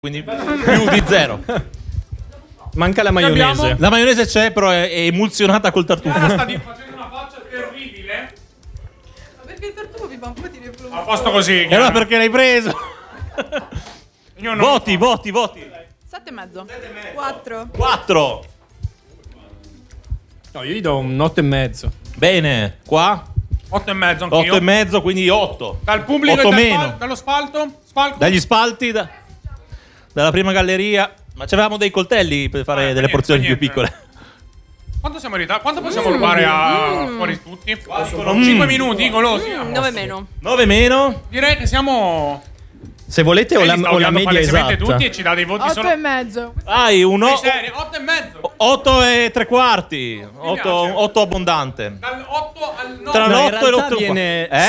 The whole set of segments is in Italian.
Quindi più di 0. Manca la maionese. La maionese c'è, però è emulsionata col tartufo. Sta facendo una faccia terribile. Ma perché il tartufo vi fa un po' di reflusso? A posto così. E allora perché l'hai preso? Io non Voti. 7,5. 4. 4. No, io gli do un 8,5. Bene, qua 8,5 anch'io. 8,5, quindi 8. Dal pubblico 8 e meno. dallo spalto? Spalco? Dagli spalti, dalla prima galleria. Ma c'avevamo dei coltelli per fare delle niente, porzioni più niente. piccole. Quanto siamo in ritardo? Quanto possiamo rubare a fuori tutti? 5 5 minuti, golosi. 9 meno. 9 meno. Direi che siamo... Se volete ho la media palesemente esatta. tutti e ci dà dei voti solo... 8,5. Hai uno. Sei serio? 8,5. 8 e 3 quarti. piace. 8 abbondante. Dal 8 al 9. Tra No, in l'8 e realtà l'8 viene Eh?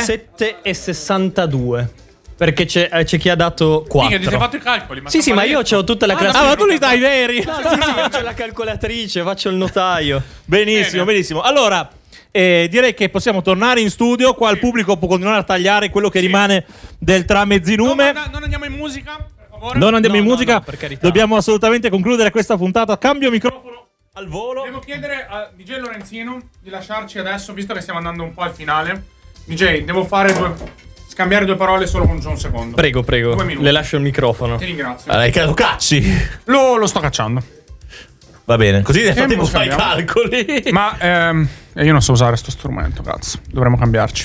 7,62. Perché c'è chi ha dato 4. Mica, ti sei fatto i calcoli. Ma Sì, ma io ho tutta la classe. Ah, ma tu li dai veri? No, sì, faccio la calcolatrice, faccio il notaio. Benissimo, Bene. benissimo. Allora, direi che possiamo tornare in studio. Qua il pubblico può continuare a tagliare quello che rimane del tramezzinume. Non andiamo in musica, per favore. Non andiamo in No, musica. no, per carità. Dobbiamo assolutamente concludere questa puntata. Cambio microfono al volo. Devo chiedere a DJ Lorenzino di lasciarci adesso, visto che stiamo andando un po' al finale. DJ, devo scambiare due parole solo con un secondo. Prego. 2 minuti. Le lascio il microfono. Ti ringrazio. Lo cacci. Lo sto cacciando. Va bene, così nel frattempo mo fai i cambiamo. calcoli. Ma io non so usare sto strumento, cazzo. Dovremmo cambiarci.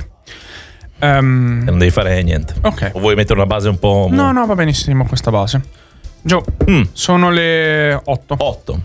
Non devi fare niente. Ok. O vuoi mettere una base un po'. No, va benissimo questa base. Gio, sono le 8. 8.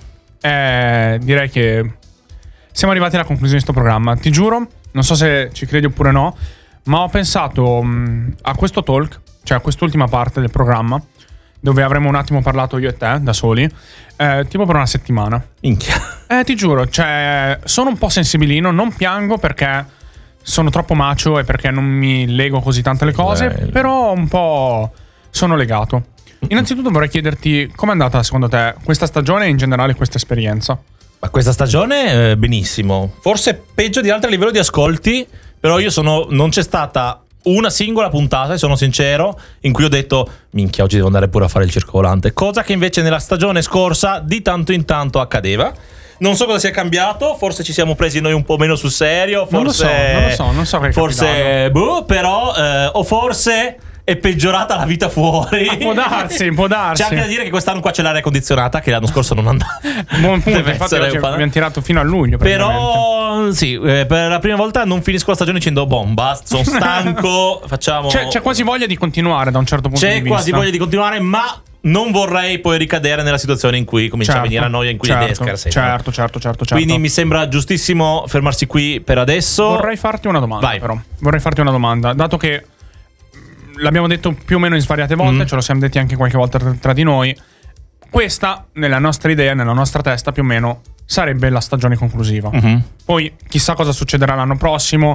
Direi che siamo arrivati alla conclusione di questo programma. Ti giuro, non so se ci credi oppure no, ma ho pensato a questo talk, cioè a quest'ultima parte del programma, dove avremmo un attimo parlato io e te, da soli, tipo per una settimana. Minchia. Ti giuro, cioè, sono un po' sensibilino, non piango perché sono troppo macio e perché non mi lego così tante le cose, però un po' sono legato. Innanzitutto vorrei chiederti com'è andata secondo te questa stagione e in generale questa esperienza? Ma questa stagione benissimo. Forse peggio di altre a livello di ascolti. Però non c'è stata una singola puntata, sono sincero, in cui ho detto minchia, oggi devo andare pure a fare il circovolante. Cosa che invece nella stagione scorsa di tanto in tanto accadeva. Non so cosa sia cambiato, forse ci siamo presi noi un po' meno sul serio, forse non so che è forse però o forse è peggiorata la vita fuori. Può darsi. C'è anche da dire che quest'anno qua c'è l'aria condizionata, che l'anno scorso non andava. Buon punto, Deve infatti essere oggi un po'. abbiamo tirato fino a luglio. Però sì, per la prima volta non finisco la stagione dicendo basta, sono stanco, facciamo. C'è quasi voglia di continuare da un certo punto di C'è vista. quasi voglia di continuare, ma non vorrei poi ricadere nella situazione in cui comincia a venire a noia, in cui le idee scarseggiano. Certo. Quindi mi sembra giustissimo fermarsi qui per adesso. Vorrei farti una domanda. Vai. Però. Vorrei farti una domanda, dato che l'abbiamo detto più o meno in svariate volte, ce lo siamo detti anche qualche volta tra di noi. Questa, nella nostra idea, nella nostra testa, più o meno sarebbe la stagione conclusiva. Poi chissà cosa succederà l'anno prossimo.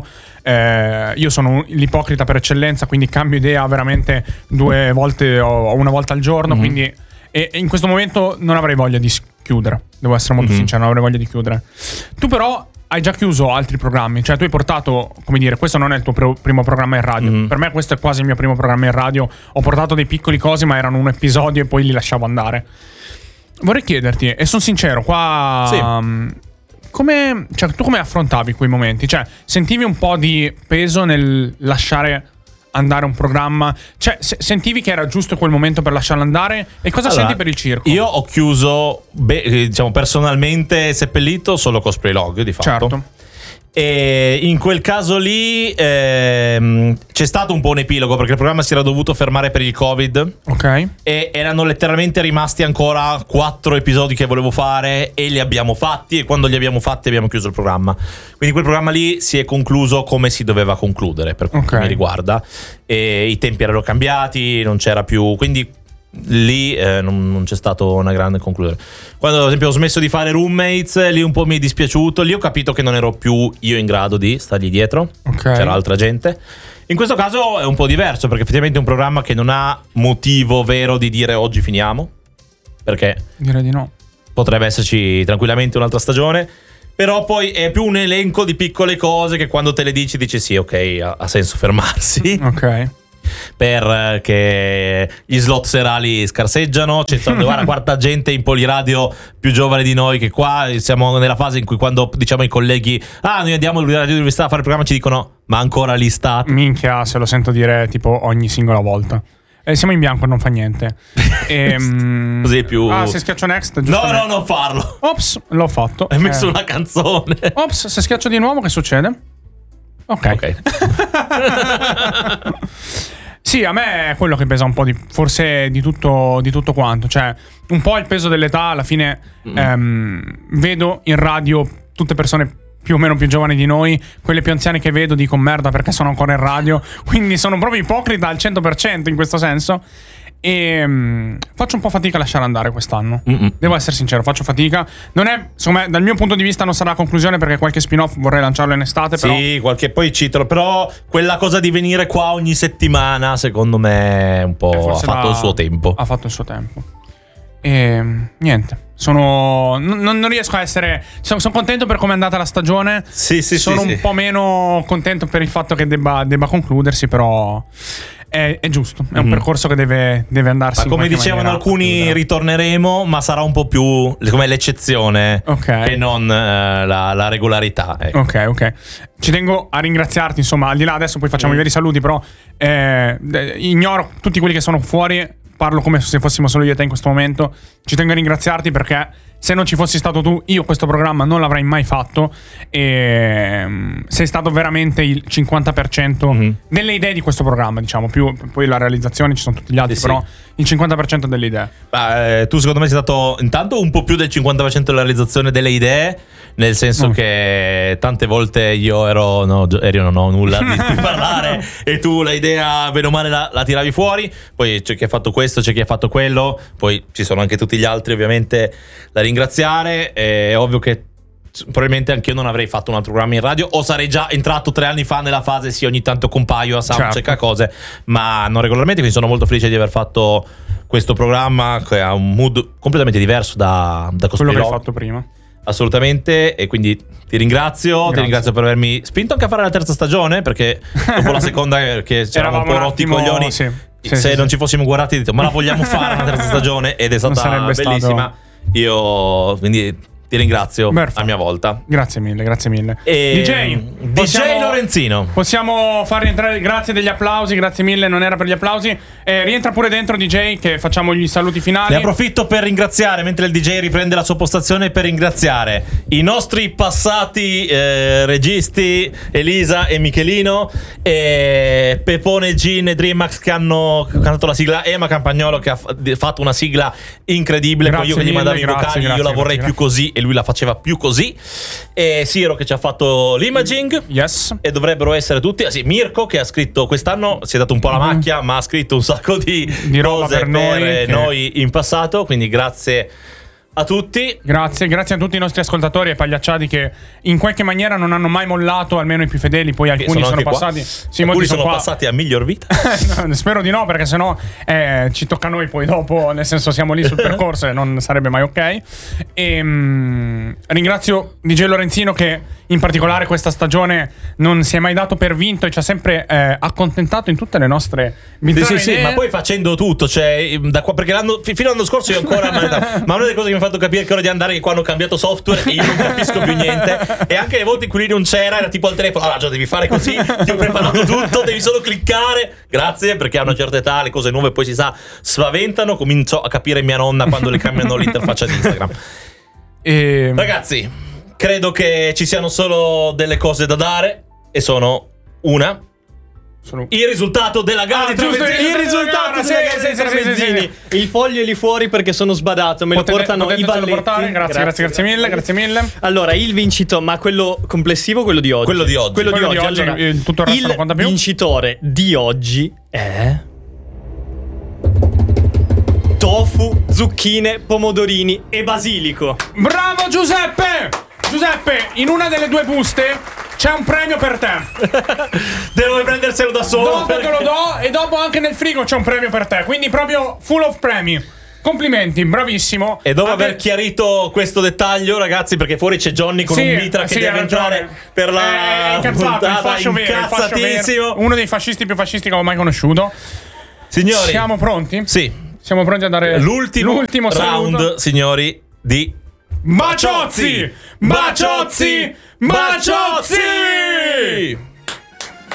Io sono l'ipocrita per eccellenza, quindi cambio idea veramente 2 volte o una volta al giorno. Quindi e in questo momento non avrei voglia di chiudere. Devo essere molto sincero, non avrei voglia di chiudere. Tu però hai già chiuso altri programmi, cioè tu hai portato, come dire, questo non è il tuo primo programma in radio. Per me questo è quasi il mio primo programma in radio. Ho portato dei piccoli cosi, ma erano un episodio e poi li lasciavo andare. Vorrei chiederti, e sono sincero, qua tu come affrontavi quei momenti? Cioè, sentivi un po' di peso nel lasciare andare un programma? Cioè, sentivi che era giusto quel momento per lasciarlo andare? E cosa senti per il circo? Io ho chiuso, diciamo personalmente seppellito solo Cosplay Log, di fatto. Certo. E in quel caso lì c'è stato un po' un epilogo, perché il programma si era dovuto fermare per il Covid. Ok. E erano letteralmente rimasti ancora 4 episodi che volevo fare e li abbiamo fatti, e quando li abbiamo fatti abbiamo chiuso il programma. Quindi quel programma lì si è concluso come si doveva concludere, per quanto mi riguarda. E i tempi erano cambiati, non c'era più, quindi lì non c'è stato una grande conclusione. Quando ad esempio ho smesso di fare Roommates, lì un po' mi è dispiaciuto, lì ho capito che non ero più io in grado di stargli dietro. C'era altra gente. In questo caso è un po' diverso, perché effettivamente è un programma che non ha motivo vero di dire oggi finiamo, perché direi di no. Potrebbe esserci tranquillamente un'altra stagione, però poi è più un elenco di piccole cose che quando te le dici sì, ok, ha senso fermarsi. Ok. perché gli slot serali scarseggiano, c'è guarda, quarta gente in Poliradio più giovane di noi che qua siamo nella fase in cui quando diciamo ai colleghi noi andiamo all'università a fare il programma, ci dicono ma ancora lì state? Minchia, se lo sento dire tipo ogni singola volta. Siamo in bianco, non fa niente. Così più. Se schiaccio next, no, non farlo. Ops, l'ho fatto. Hai messo una canzone. Ops, se schiaccio di nuovo, che succede? Ok. Sì, a me è quello che pesa un po' forse di tutto quanto. Cioè, un po' il peso dell'età. Alla fine vedo in radio tutte persone più o meno più giovani di noi. Quelle più anziane che vedo dico merda perché sono ancora in radio. Quindi sono proprio ipocrita al 100% in questo senso. E faccio un po' fatica a lasciare andare quest'anno. Devo essere sincero, faccio fatica. Non è, secondo me, dal mio punto di vista non sarà la conclusione, perché qualche spin-off vorrei lanciarlo in estate. Però sì, qualche poi citolo. Però quella cosa di venire qua ogni settimana, secondo me, un po' ha fatto il suo tempo. Ha fatto il suo tempo. E niente. Non riesco a essere. Sono contento per come è andata la stagione. Sì. Sono un po' meno contento per il fatto che debba concludersi, però. È giusto, è un percorso che deve andarsi. Ma come dicevano alcuni, ritorneremo, ma sarà un po' più come l'eccezione che non la regolarità. Ecco. Ok. Ci tengo a ringraziarti, insomma, al di là, adesso poi facciamo i veri saluti, però ignoro tutti quelli che sono fuori, parlo come se fossimo solo io e te in questo momento. Ci tengo a ringraziarti perché se non ci fossi stato tu, io questo programma non l'avrei mai fatto. E sei stato veramente il 50% delle idee di questo programma, diciamo. Più poi la realizzazione, ci sono tutti gli altri, però il 50% delle idee. Tu secondo me sei stato intanto un po' più del 50% della realizzazione delle idee, nel senso che tante volte io non ho nulla di parlare e tu la idea bene o male la tiravi fuori. Poi c'è chi ha fatto questo, c'è chi ha fatto quello, poi ci sono anche tutti gli altri ovviamente da ringraziare. È ovvio che probabilmente anch'io non avrei fatto un altro programma in radio, o sarei già entrato 3 anni fa nella fase ogni tanto compaio a soundcheck, cose, ma non regolarmente. Quindi sono molto felice di aver fatto questo programma che ha un mood completamente diverso da quello che hai fatto prima. Assolutamente, e quindi ti ringrazio. Ti ringrazio per avermi spinto anche a fare la terza stagione, perché dopo la seconda che c'eravamo un po' rotti i coglioni, se non ci fossimo guardati ho detto ma la vogliamo fare una terza stagione, ed è stata bellissima. Io quindi ti ringrazio a mia volta. Grazie mille. DJ Lorenzino, possiamo far rientrare, grazie degli applausi, grazie mille, non era per gli applausi. Rientra pure dentro DJ, che facciamo gli saluti finali. Ne approfitto per ringraziare, mentre il DJ riprende la sua postazione, per ringraziare i nostri passati registi Elisa e Michelino, e Pepone, Gin e Dreamax che hanno cantato la sigla, Ema Campagnolo che ha fatto una sigla incredibile. Poi io che gli mandavo i vocali, io la vorrei più così e lui la faceva più così. E Siro che ci ha fatto l'imaging, e dovrebbero essere tutti. Mirko che ha scritto quest'anno, si è dato un po' la macchia, ma ha scritto un sacco di roba cose per noi in passato, quindi grazie a tutti. Grazie a tutti i nostri ascoltatori e pagliacciati che in qualche maniera non hanno mai mollato, almeno i più fedeli. Poi alcuni sono passati. Sì, alcuni sono passati a miglior vita. No, spero di no, perché sennò ci tocca a noi poi dopo. Nel senso, siamo lì sul percorso e non sarebbe mai ok. Ringrazio DJ Lorenzino, che in particolare questa stagione non si è mai dato per vinto e ci ha sempre accontentato in tutte le nostre bizzarre idee. Ma poi facendo tutto, cioè da qua, perché fino all'anno scorso io ancora ma una delle cose che mi ha fatto capire che ora di andare è che qua hanno cambiato software e io non capisco più niente, e anche le volte in cui lui non c'era era tipo al telefono, già devi fare così, ti ho preparato tutto, devi solo cliccare. Grazie, perché a una certa età le cose nuove poi si sa spaventano. Comincio a capire mia nonna quando le cambiano l'interfaccia di Instagram. Ragazzi, credo che ci siano solo delle cose da dare, e sono il risultato della gara di Tramezzini. Il risultato della gara di Tramezzini. Il foglio è lì fuori perché sono sbadato. Me lo portano i balletti. Grazie mille. Allora, il vincitore, ma quello complessivo, quello di oggi. Quello di oggi. Allora, tutto il resto non conta più. Il vincitore di oggi è tofu, zucchine, pomodorini e basilico. Bravo Giuseppe, in una delle due buste c'è un premio per te. Devo prenderselo da solo. Dopo te lo do, e dopo anche nel frigo c'è un premio per te. Quindi proprio full of premi. Complimenti, bravissimo. E dopo aver chiarito questo dettaglio, ragazzi, perché fuori c'è Johnny con un mitra che deve entrare per la puntata, incazzatissimo. Uno dei fascisti più fascisti che ho mai conosciuto. Signori, siamo pronti? Sì. Siamo pronti a dare l'ultimo round, saluto. signori, di Baciozzi! Baciozzi! Baciozzi!